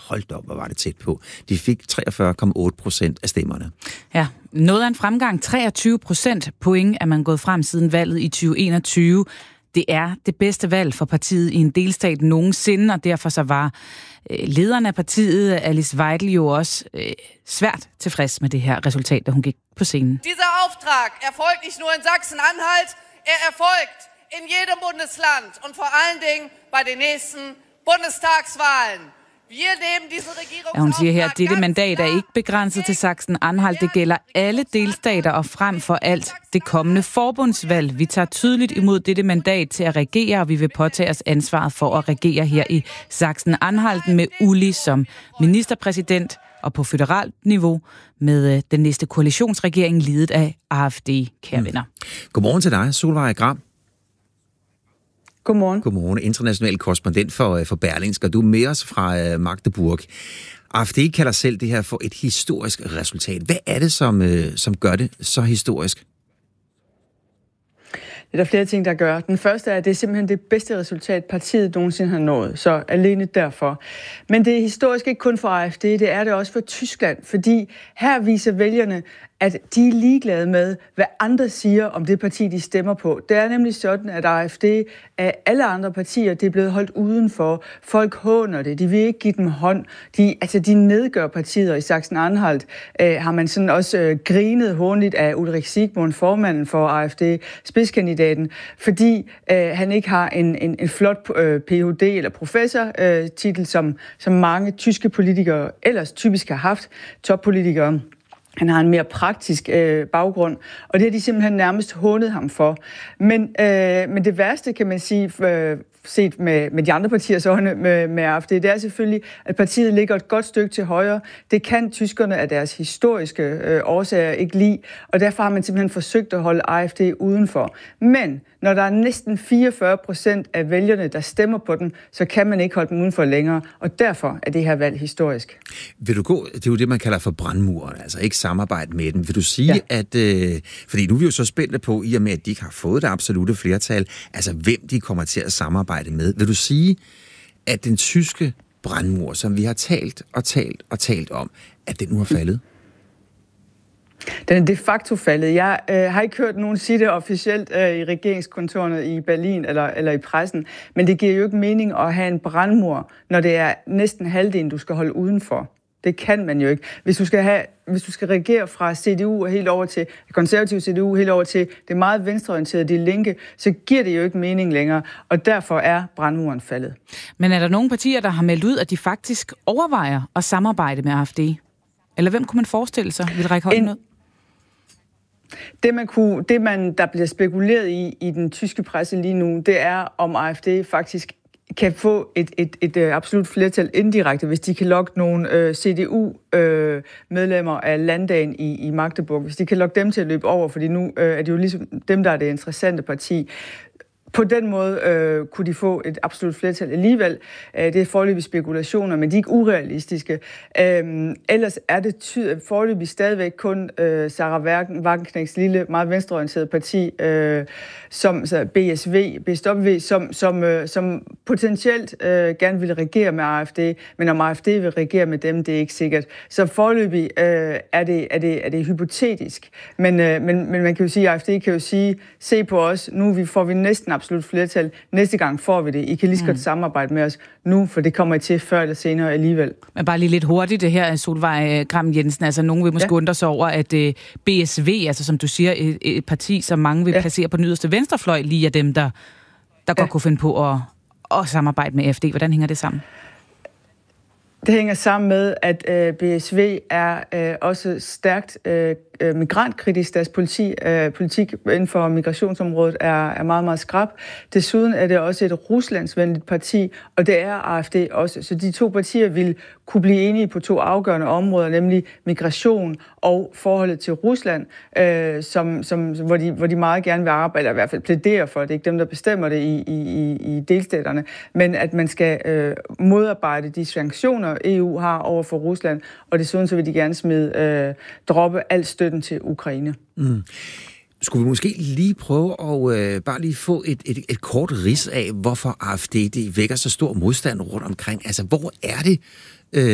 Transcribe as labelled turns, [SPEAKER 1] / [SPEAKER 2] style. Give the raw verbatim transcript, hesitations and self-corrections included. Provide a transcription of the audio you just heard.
[SPEAKER 1] Hold op, hvor var det tæt på. De fik treogfyrre komma otte procent af stemmerne.
[SPEAKER 2] Ja, noget af en fremgang. treogtyve procent point er man gået frem siden valget i tyve enogtyve. Det er det bedste valg for partiet i en delstat nogensinde, og derfor så var lederen af partiet, Alice Weidel, jo også øh, svært tilfreds med det her resultat, da hun gik på scenen.
[SPEAKER 3] Dieser Auftrag erfolgt nicht nur in Sachsen-Anhalt, er erfolgt in jedem Bundesland und vor allen Dingen bei den nächsten Bundestagswahlen.
[SPEAKER 2] Ja, hun siger her, at dette mandat er ikke begrænset til Sachsen-Anhalt. Det gælder alle delstater og frem for alt det kommende forbundsvalg. Vi tager tydeligt imod dette mandat til at regere, og vi vil påtage os ansvaret for at regere her i Sachsen-Anhalt med Uli som ministerpræsident og på føderalt niveau med den næste koalitionsregering ledet af A F D, kære venner.
[SPEAKER 1] Godmorgen til dig, Solveig Gram.
[SPEAKER 4] Godmorgen.
[SPEAKER 1] Godmorgen, international korrespondent for, for Berlingske, og du er med os fra uh, Magdeburg. A F D kalder selv det her for et historisk resultat. Hvad er det, som, uh, som gør det så historisk?
[SPEAKER 4] Det er der flere ting, der gør. Den første er, at det er simpelthen det bedste resultat, partiet nogensinde har nået. Så alene derfor. Men det er historisk ikke kun for A F D, det er det også for Tyskland. Fordi her viser vælgerne, at de er ligeglade med, hvad andre siger om det parti, de stemmer på. Det er nemlig sådan, at A F D af alle andre partier, det er blevet holdt udenfor. Folk håner det. De vil ikke give dem hånd. De, altså, de nedgør partiet, og i Sachsen-Anhalt øh, har man sådan også øh, grinet hånligt af Ulrich Siegmund, formanden for A F D, spidskandidaten, fordi øh, han ikke har en, en, en flot øh, P H D eller professortitel, øh, som, som mange tyske politikere ellers typisk har haft, toppolitikere. Han har en mere praktisk øh, baggrund, og det har de simpelthen nærmest hånet ham for. Men, øh, men det værste, kan man sige, øh, set med, med de andre partiers øjne med, med A F D, det er selvfølgelig, at partiet ligger et godt stykke til højre. Det kan tyskerne af deres historiske øh, årsager ikke lide, og derfor har man simpelthen forsøgt at holde A F D udenfor. Men når der er næsten fireogfyrre procent af vælgerne, der stemmer på den, så kan man ikke holde dem udenfor længere, og derfor er det her valg historisk.
[SPEAKER 1] Vil du gå, det er jo det, man kalder for brandmuren, altså ikke samarbejde med dem. Vil du sige, ja. at, øh, fordi nu er vi jo så spændte på, i og med, at de ikke har fået det absolutte flertal, altså hvem de kommer til at samarbejde med. Vil du sige, at den tyske brandmur, som vi har talt og talt og talt om, at den nu har faldet?
[SPEAKER 4] Den er de facto faldet. Jeg øh, har ikke hørt nogen sige det officielt øh, i regeringskontorerne i Berlin eller, eller i pressen, men det giver jo ikke mening at have en brandmur, når det er næsten halvdelen, du skal holde udenfor. Det kan man jo ikke. Hvis du skal, have, hvis du skal regere fra C D U helt over til konservativ C D U helt over til det meget venstreorienterede De Linke, så giver det jo ikke mening længere, og derfor er brandmuren faldet.
[SPEAKER 2] Men er der nogle partier, der har meldt ud, at de faktisk overvejer at samarbejde med A F D? Eller hvem kunne man forestille sig vil række hånden ud?
[SPEAKER 4] Det, man kunne, det man, der bliver spekuleret i i den tyske presse lige nu, det er, om A F D faktisk kan få et, et, et, et absolut flertal indirekte, hvis de kan lokke nogle øh, C D U-medlemmer øh, af landdagen i, i Magdeburg. Hvis de kan lokke dem til at løbe over, fordi nu øh, er det jo ligesom dem, der er det interessante parti. På den måde øh, kunne de få et absolut flertal alligevel. Øh, det er foreløbige spekulationer, men de er ikke urealistiske. Øh, ellers er det ty- foreløbig stadigvæk kun øh, Sarah Wagenknechts lille, meget venstreorienterede parti, øh, som så B S V, B S W, som, som, øh, som potentielt øh, gerne vil regere med A F D, men om A F D vil regere med dem, det er ikke sikkert. Så foreløbig øh, er, det, er, det, er det hypotetisk. Men, øh, men, men man kan jo sige, at A F D kan jo sige, se på os, nu vi får vi næsten absolut flertal. Næste gang får vi det. I kan lige så godt samarbejde med os nu, for det kommer I til før eller senere alligevel.
[SPEAKER 2] Men bare lige lidt hurtigt det her, Solveig Gram Jensen. Altså, nogen vil måske ja. undre sig over, at uh, B S V, altså som du siger, et, et parti, som mange vil ja. placere på den yderste venstrefløj, lige af dem, der, der ja. godt kunne finde på at, at samarbejde med A F D. Hvordan hænger det sammen?
[SPEAKER 4] Det hænger sammen med, at øh, B S V er øh, også stærkt øh, migrantkritisk. Deres politi, øh, politik inden for migrationsområdet er, er meget, meget skrap. Desuden er det også et ruslandsvenligt parti, og det er A F D også. Så de to partier vil kunne blive enige på to afgørende områder, nemlig migration og forholdet til Rusland, øh, som, som, hvor, de, hvor de meget gerne vil arbejde, eller i hvert fald plædere for, det er ikke dem, der bestemmer det i, i, i delstaterne, men at man skal øh, modarbejde de sanktioner, E U har over for Rusland, og desuden så vil de gerne smide, øh, droppe al støtten til Ukraine.
[SPEAKER 1] Mm. Skulle vi måske lige prøve at øh, bare lige få et, et, et kort rids af, hvorfor A F D det vækker så stor modstand rundt omkring? Altså, hvor er det,